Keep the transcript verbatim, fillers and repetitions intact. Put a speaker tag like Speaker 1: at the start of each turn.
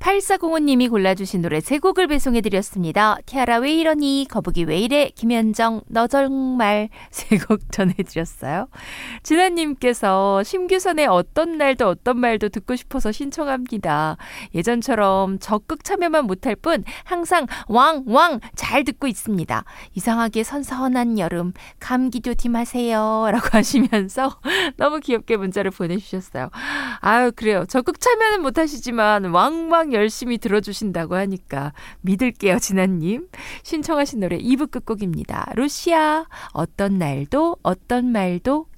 Speaker 1: 팔사공오님이 골라주신 노래 세 곡을 배송해드렸습니다. 티아라 왜 이러니, 거북이 왜 이래, 김현정 너 정말 세 곡 전해드렸어요. 진아님께서 심규선의 어떤 날도 어떤 말도 듣고 싶어서 신청합니다. 예전처럼 적극 참여만 못할 뿐 항상 왕왕 잘 듣고 있습니다. 이상하게 선선한 여름 감기 조심하세요 라고 하시면서 너무 귀엽게 문자를 보내주셨어요. 아유 그래요. 적극 참여는 못하시지만 왕왕 열심히 들어주신다고 하니까 믿을게요. 진아님. 신청하신 노래 이 부 끝곡입니다. 루시아 어떤 날도 어떤 말도